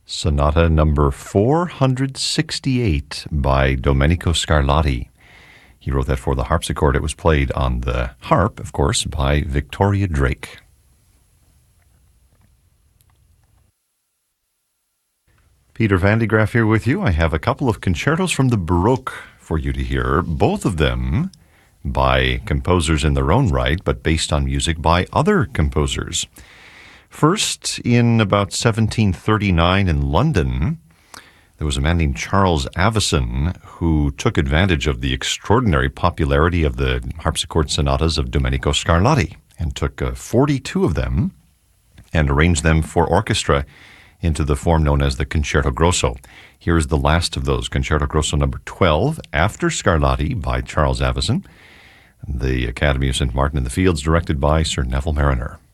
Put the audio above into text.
Sonata number 468 by Domenico Scarlatti. He wrote that for the harpsichord. It was played on the harp, of course, by Victoria Drake. Peter Van de Graaff here with you. I have a couple of concertos from the Baroque for you to hear, both of them by composers in their own right, but based on music by other composers. First, in about 1739 in London, there was a man named Charles Avison who took advantage of the extraordinary popularity of the harpsichord sonatas of Domenico Scarlatti and took 42 of them and arranged them for orchestra into the form known as the Concerto Grosso. Here is the last of those, Concerto Grosso number 12, after Scarlatti by Charles Avison, the Academy of St. Martin in the Fields, directed by Sir Neville Marriner.